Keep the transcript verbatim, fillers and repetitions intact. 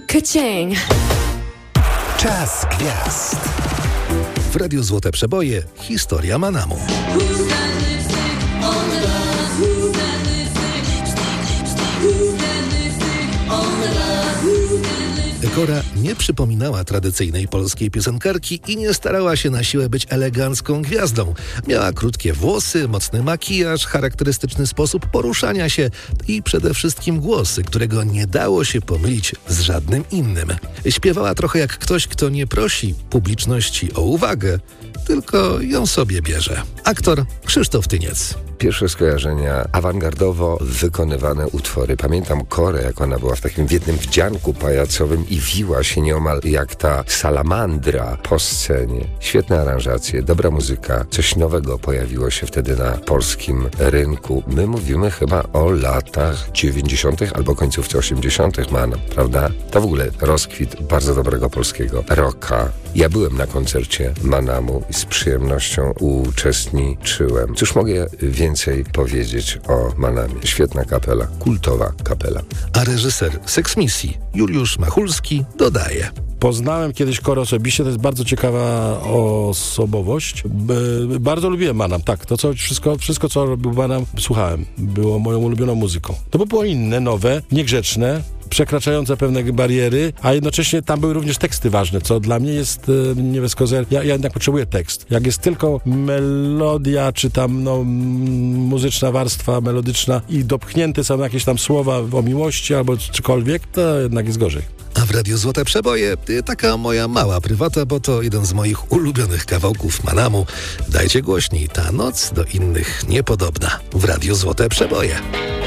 Ka-ching. Czas gwiazd. W Radiu Złote Przeboje historia Manamu. Kora nie przypominała tradycyjnej polskiej piosenkarki i nie starała się na siłę być elegancką gwiazdą. Miała krótkie włosy, mocny makijaż, charakterystyczny sposób poruszania się i przede wszystkim głosy, którego nie dało się pomylić z żadnym innym. Śpiewała trochę jak ktoś, kto nie prosi publiczności o uwagę, tylko ją sobie bierze. Aktor Krzysztof Tyniec. Pierwsze skojarzenia, awangardowo wykonywane utwory. Pamiętam Korę, jak ona była w takim jednym wdzianku pajacowym i wiła się nieomal jak ta salamandra po scenie. Świetne aranżacje, dobra muzyka. Coś nowego pojawiło się wtedy na polskim rynku. My mówimy chyba o latach dziewięćdziesiątych albo końcówce osiemdziesiątych, man, prawda? To w ogóle rozkwit bardzo dobrego polskiego rocka. Ja byłem na koncercie Manamu i z przyjemnością uczestniczyłem. Cóż mogę więcej powiedzieć o Manamie? Świetna kapela, kultowa kapela. A reżyser Seksmisji Juliusz Machulski dodaje. Poznałem kiedyś Korę osobiście, to jest bardzo ciekawa osobowość. B- bardzo lubiłem Manam, tak. To co, wszystko, wszystko, co robił Manam, słuchałem. Było moją ulubioną muzyką. To by było inne, nowe, niegrzeczne, przekraczające pewne bariery, a jednocześnie tam były również teksty ważne, co dla mnie jest e, nie bez kozery. Ja, ja jednak potrzebuję tekst. Jak jest tylko melodia, czy tam no, m, muzyczna warstwa melodyczna i dopchnięte są jakieś tam słowa o miłości albo cokolwiek, to jednak jest gorzej. A w Radiu Złote Przeboje taka moja mała prywata, bo to jeden z moich ulubionych kawałków Manamu. Dajcie głośniej, ta noc do innych niepodobna. W Radiu Złote Przeboje.